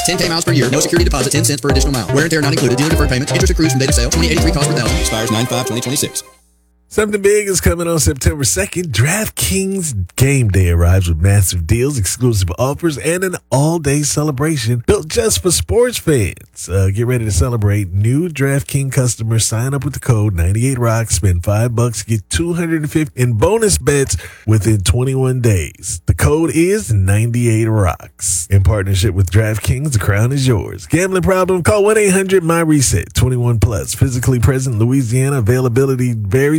10K miles per year. No security deposit. 10 cents per additional mile. Wear and tear not included. Dealer deferred payments. Interest accrues from date of sale. 2083 cost per thousand. Expires 9/5/2026. Something big is coming on September 2nd. DraftKings Game Day arrives with massive deals, exclusive offers, and an all-day celebration built just for sports fans. Get ready to celebrate. New DraftKings customers sign up with the code 98ROCKS, spend $5, get $250 in bonus bets within 21 days. The code is 98ROCKS. In partnership with DraftKings, the crown is yours. Gambling problem? Call 1-800-MY-RESET. 21 plus. Physically present, Louisiana. Availability varies.